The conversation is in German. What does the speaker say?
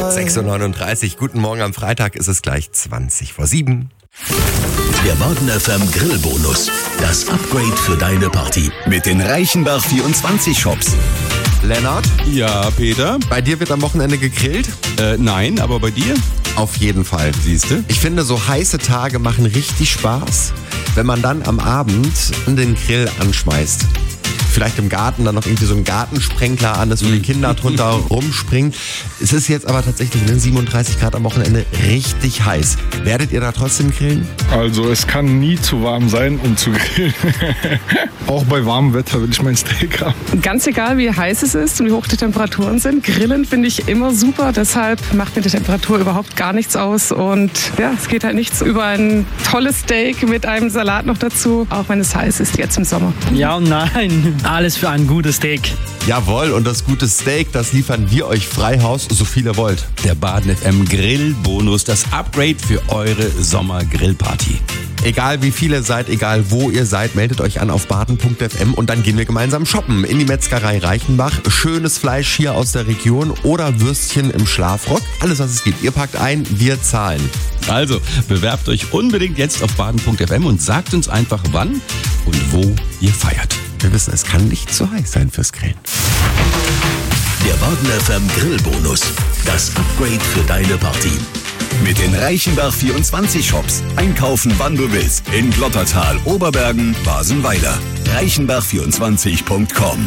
6.39 Uhr, guten Morgen am Freitag, ist es gleich 7:20. Der Baden FM Grillbonus. Das Upgrade für deine Party. Mit den Reichenbach 24 Shops. Lennart, Ja, Peter? bei dir wird am Wochenende gegrillt? Nein, aber bei dir? Auf jeden Fall. Siehste? Ich finde, so heiße Tage machen richtig Spaß, wenn man dann am Abend den Grill anschmeißt. Vielleicht im Garten dann noch irgendwie so ein Gartensprenkler an ist, wo die Kinder drunter rumspringen. Es ist jetzt aber tatsächlich 37 Grad am Wochenende richtig heiß. Werdet ihr da trotzdem grillen? Also es kann nie zu warm sein, um zu grillen. Auch bei warmem Wetter will ich mein Steak haben. Ganz egal, wie heiß es ist und wie hoch die Temperaturen sind. Grillen finde ich immer super. Deshalb macht mir die Temperatur überhaupt gar nichts aus. Und ja, es geht halt nichts über ein tolles Steak mit einem Salat noch dazu. Auch wenn es heiß ist jetzt im Sommer. Ja und nein. Alles für ein gutes Steak. Jawohl, und das gute Steak, das liefern wir euch frei Haus, so viel ihr wollt. Der Baden FM Grillbonus, das Upgrade für eure Sommergrillparty. Egal wie viele seid, egal wo ihr seid, meldet euch an auf baden.fm und dann gehen wir gemeinsam shoppen in die Metzgerei Reichenbach. Schönes Fleisch hier aus der Region oder Würstchen im Schlafrock. Alles, was es gibt. Ihr packt ein, wir zahlen. Also, bewerbt euch unbedingt jetzt auf baden.fm und sagt uns einfach, wann und wo ihr feiert. Wir wissen, es kann nicht zu heiß sein fürs Grillen. Der Baden FM Grillbonus. Das Upgrade für deine Party. Mit den Reichenbach 24 Shops. Einkaufen, wann du willst. In Glottertal, Oberbergen, Basenweiler. Reichenbach24.com